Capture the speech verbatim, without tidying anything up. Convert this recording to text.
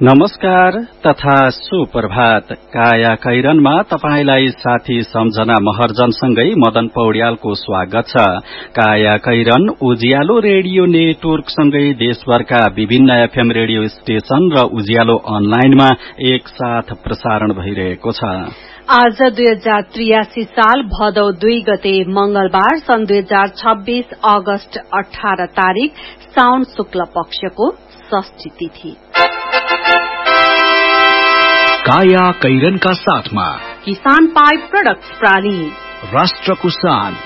नमस्कार तथा सुप्रभात। काया कैरनमा तपाईलाई साथी सम्झना महर्जनसँगै मदन पौड्यालको स्वागत छ। काया कैरन उज्यालो रेडियो नेटवर्कसँगै देशभरका विभिन्न एफएम रेडियो स्टेशन र उज्यालो अनलाइनमा एक साथ प्रसारण भइरहेको छ। आज दुई हजार त्रियासी साल भदौ दुई गते मंगलबार सन् दुई हजार छब्बीस अगस्त अठारह तारीक साउन शुक्ल पक्षको षष्ठी तिथि। काया कैरनका साथमा किसान पाइप प्रोडक्ट्स प्राली, राष्ट्रको शान।